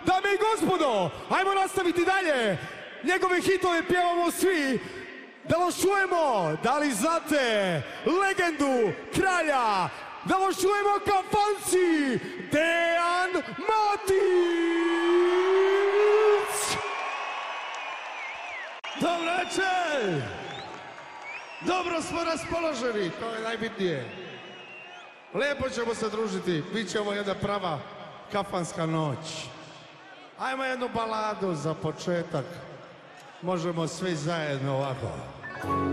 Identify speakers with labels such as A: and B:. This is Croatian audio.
A: Dame i gospodo, ajmo nastaviti dalje. Njegove hitove pjevamo svi. Da vas čujemo, da li znate legendu kralja? Da vas čujemo kafanci, Dejan Matić!
B: Dobro večer! Dobro smo raspoloženi, to je najbitnije. Lijepo ćemo se družiti, bit će ovo jedna prava kafanska noć. Ajmo jednu baladu za početak. Možemo svi zajedno ovako.